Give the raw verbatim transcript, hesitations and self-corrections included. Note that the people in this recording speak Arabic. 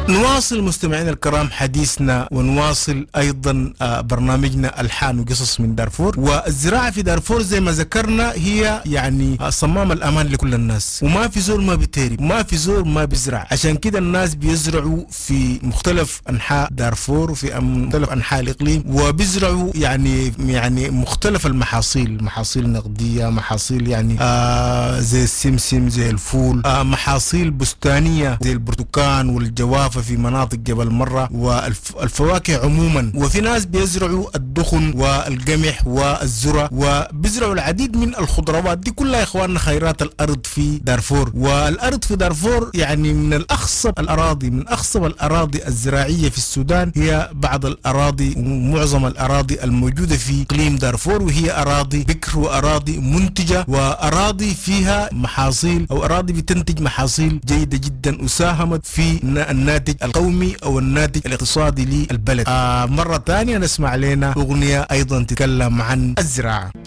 نواصل مستمعينا الكرام حديثنا ونواصل أيضا برنامجنا ألحان وقصص من دارفور. والزراعة في دارفور زي ما ذكرنا هي يعني صمام الأمان لكل الناس، وما في زول ما بيتهرب، وما في زول ما بيزرع. عشان كده الناس بيزرعوا في مختلف أنحاء دارفور وفي مختلف أنحاء الإقليم، وبيزرعوا يعني يعني مختلف المحاصيل، محاصيل نقدية، محاصيل يعني آه زي السمسم، زي الفول، آه محاصيل بستانية زي البرتقال والجوافة في مناطق جبل مرة، والفواكه عموما. وفي ناس بيزرعوا الدخن والقمح والذرة، وبيزرعوا العديد من الخضروات. دي كلها يا اخواننا خيرات الارض في دارفور. والارض في دارفور يعني من الاخصب الاراضي، من اخصب الاراضي الزراعية في السودان هي بعض الاراضي ومعظم الاراضي الموجودة في اقليم دارفور، وهي اراضي بكر واراضي منتجة واراضي فيها محاصيل او اراضي بتنتج محاصيل جيدة جدا، وساهمت في الناتج القومي او الناتج الاقتصادي للبلد. آه مرة ثانية نسمع لنا اغنية ايضا تتكلم عن الزراعة.